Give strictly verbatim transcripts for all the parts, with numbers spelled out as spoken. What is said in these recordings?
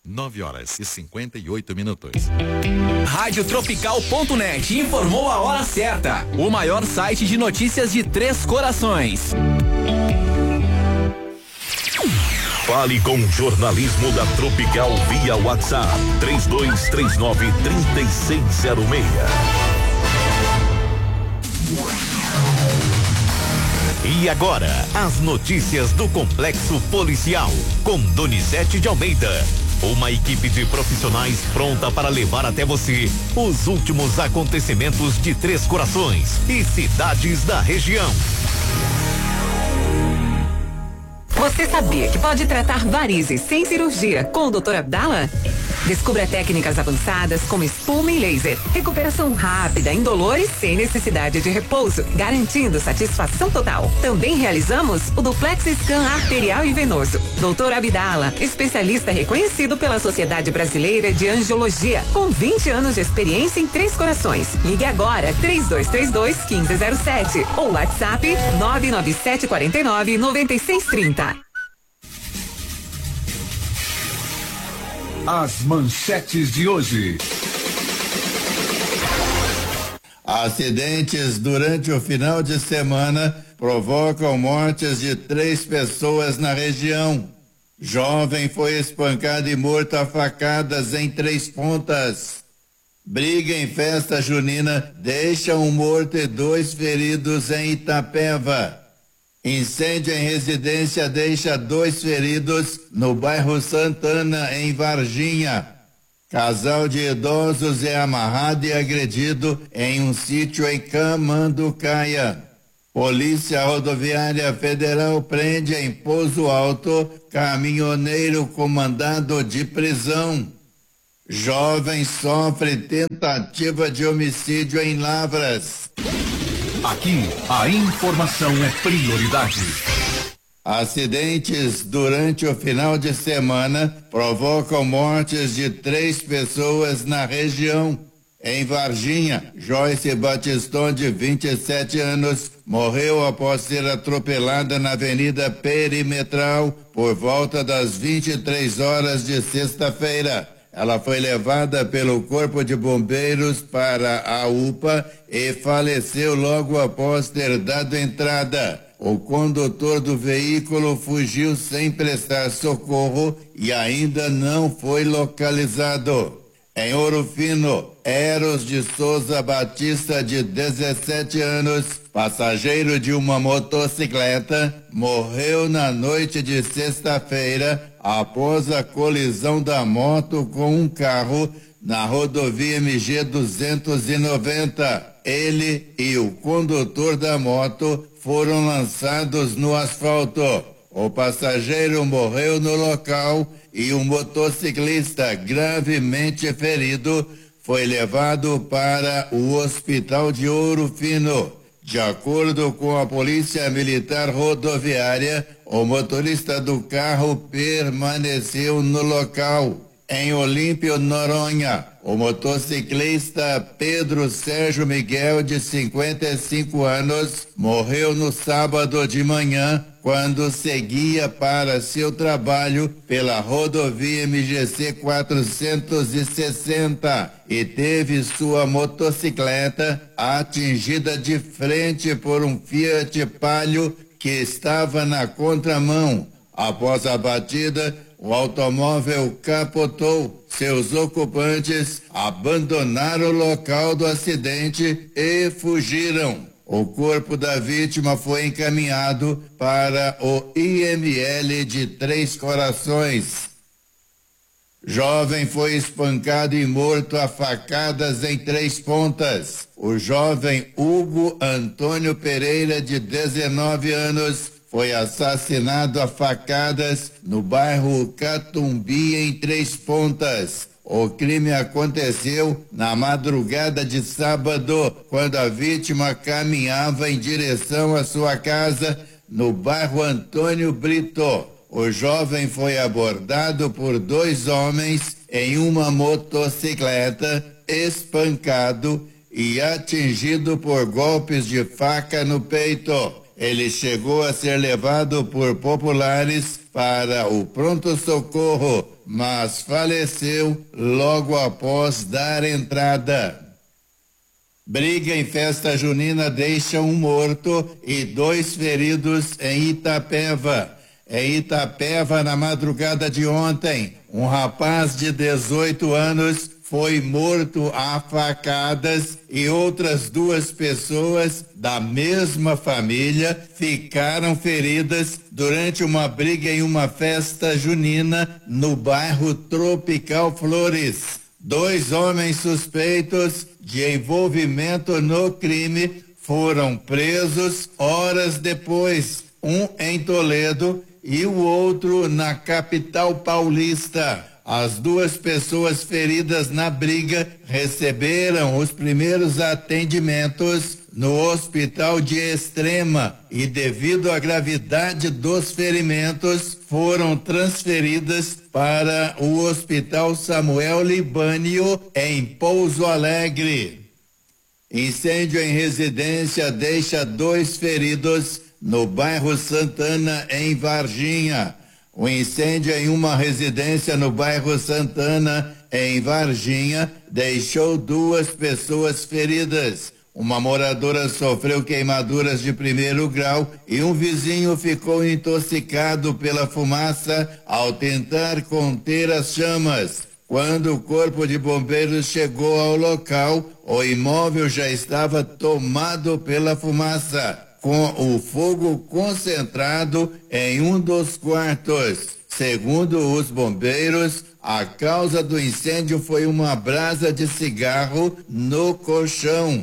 nove horas e cinquenta e oito minutos. Rádio Tropical ponto net informou a hora certa. O maior site de notícias de Três Corações. Fale com o jornalismo da Tropical via WhatsApp três dois três nove, três seis zero seis. E agora, as notícias do Complexo Policial, com Donizete de Almeida. Uma equipe de profissionais pronta para levar até você os últimos acontecimentos de Três Corações e cidades da região. Você sabia que pode tratar varizes sem cirurgia com o doutor Abdala? Descubra técnicas avançadas como espuma e laser. Recuperação rápida, indolor e sem necessidade de repouso, garantindo satisfação total. Também realizamos o duplex scan arterial e venoso. doutor Abdala, especialista reconhecido pela Sociedade Brasileira de Angiologia, com vinte anos de experiência em Três Corações. Ligue agora três dois três dois, um cinco zero sete ou WhatsApp nove nove sete quatro nove, nove seis três zero. As manchetes de hoje. Acidentes durante o final de semana provocam mortes de três pessoas na região. Jovem foi espancado e morto a facadas em Três Pontas. Briga em festa junina deixa um morto e dois feridos em Itapeva. Incêndio em residência deixa dois feridos no bairro Santana, em Varginha. Casal de idosos é amarrado e agredido em um sítio em Camanducaia. Polícia Rodoviária Federal prende em Pouso Alto caminhoneiro com mandado de prisão. Jovem sofre tentativa de homicídio em Lavras. Aqui, a informação é prioridade. Acidentes durante o final de semana provocam mortes de três pessoas na região. Em Varginha, Joyce Batiston, de vinte e sete anos, morreu após ser atropelada na Avenida Perimetral por volta das vinte e três horas de sexta-feira. Ela foi levada pelo Corpo de Bombeiros para a U P A e faleceu logo após ter dado entrada. O condutor do veículo fugiu sem prestar socorro e ainda não foi localizado. Em Ouro Fino, Eros de Souza Batista, de dezessete anos, passageiro de uma motocicleta, morreu na noite de sexta-feira após a colisão da moto com um carro na rodovia M G duzentos e noventa. Ele e o condutor da moto foram lançados no asfalto. O passageiro morreu no local e o motociclista, gravemente ferido, foi levado para o Hospital de Ouro Fino. De acordo com a Polícia Militar Rodoviária, o motorista do carro permaneceu no local. Em Olímpio, Noronha, o motociclista Pedro Sérgio Miguel, de cinquenta e cinco anos, morreu no sábado de manhã quando seguia para seu trabalho pela rodovia M G C quatrocentos e sessenta e teve sua motocicleta atingida de frente por um Fiat Palio que estava na contramão. Após a batida, o automóvel capotou. Seus ocupantes abandonaram o local do acidente e fugiram. O corpo da vítima foi encaminhado para o I M L de Três Corações. Jovem foi espancado e morto a facadas em Três Pontas. O jovem Hugo Antônio Pereira, de dezenove anos, foi assassinado a facadas no bairro Catumbi, em Três Pontas. O crime aconteceu na madrugada de sábado, quando a vítima caminhava em direção à sua casa no bairro Antônio Brito. O jovem foi abordado por dois homens em uma motocicleta, espancado e atingido por golpes de faca no peito. Ele chegou a ser levado por populares para o pronto-socorro, mas faleceu logo após dar entrada. Briga em festa junina deixa um morto e dois feridos em Itapeva. Em Itapeva, na madrugada de ontem, um rapaz de dezoito anos foi morto a facadas e outras duas pessoas da mesma família ficaram feridas durante uma briga em uma festa junina no bairro Tropical Flores. Dois homens suspeitos de envolvimento no crime foram presos horas depois, um em Toledo e o outro na capital paulista. As duas pessoas feridas na briga receberam os primeiros atendimentos no hospital de Extrema e, devido à gravidade dos ferimentos, foram transferidas para o Hospital Samuel Libânio, em Pouso Alegre. Incêndio em residência deixa dois feridos no bairro Santana, em Varginha. O incêndio em uma residência no bairro Santana, em Varginha, deixou duas pessoas feridas. Uma moradora sofreu queimaduras de primeiro grau e um vizinho ficou intoxicado pela fumaça ao tentar conter as chamas. Quando o corpo de bombeiros chegou ao local, o imóvel já estava tomado pela fumaça, com o fogo concentrado em um dos quartos. Segundo os bombeiros, a causa do incêndio foi uma brasa de cigarro no colchão.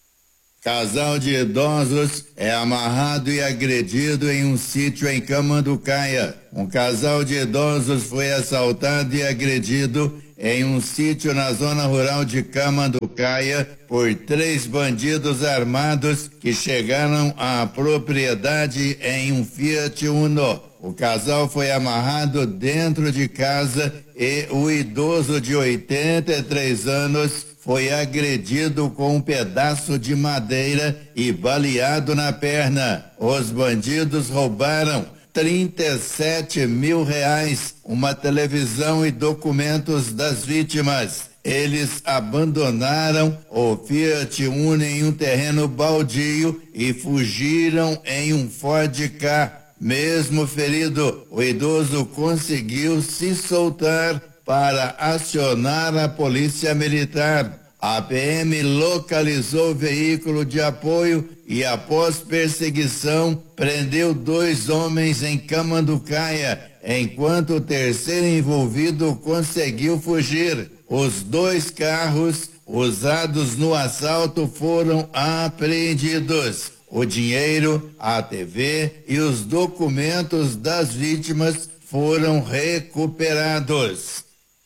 Casal de idosos é amarrado e agredido em um sítio em Camanducaia. Um casal de idosos foi assaltado e agredido em um sítio na zona rural de Camanducaia por três bandidos armados que chegaram à propriedade em um Fiat Uno. O casal foi amarrado dentro de casa e o idoso de oitenta e três anos foi agredido com um pedaço de madeira e baleado na perna. Os bandidos roubaram trinta e sete mil reais, uma televisão e documentos das vítimas. Eles abandonaram o Fiat Uno em um terreno baldio e fugiram em um Ford Ka. Mesmo ferido, o idoso conseguiu se soltar para acionar a polícia militar. A P M localizou o veículo de apoio e, após perseguição, prendeu dois homens em Camanducaia, enquanto o terceiro envolvido conseguiu fugir. Os dois carros usados no assalto foram apreendidos. O dinheiro, a T V e os documentos das vítimas foram recuperados.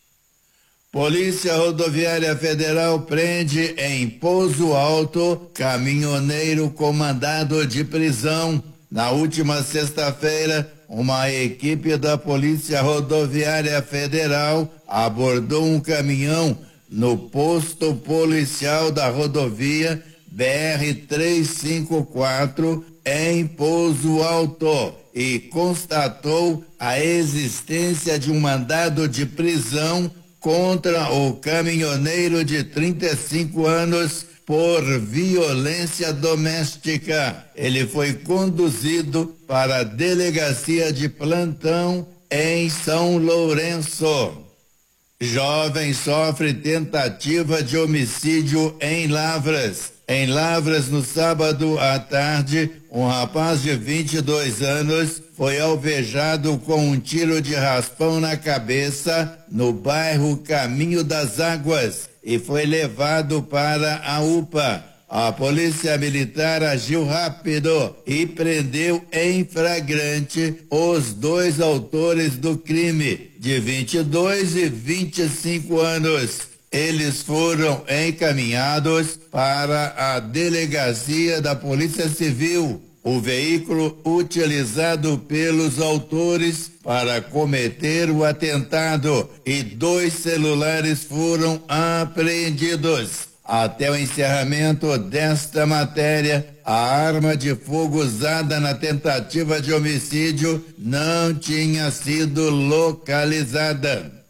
Polícia Rodoviária Federal prende em Pouso Alto caminhoneiro com mandado de prisão. Na última sexta-feira, uma equipe da Polícia Rodoviária Federal abordou um caminhão no posto policial da rodovia B R trezentos e cinquenta e quatro em Pouso Alto e constatou a existência de um mandado de prisão contra o caminhoneiro de trinta e cinco anos por violência doméstica. Ele foi conduzido para a delegacia de plantão em São Lourenço. Jovem sofre tentativa de homicídio em Lavras. Em Lavras, no sábado à tarde, um rapaz de vinte e dois anos foi alvejado com um tiro de raspão na cabeça no bairro Caminho das Águas e foi levado para a U P A. A polícia militar agiu rápido e prendeu em flagrante os dois autores do crime, de vinte e dois e vinte e cinco anos. Eles foram encaminhados para a delegacia da Polícia Civil. O veículo utilizado pelos autores para cometer o atentado e dois celulares foram apreendidos. Até o encerramento desta matéria, a arma de fogo usada na tentativa de homicídio não tinha sido localizada.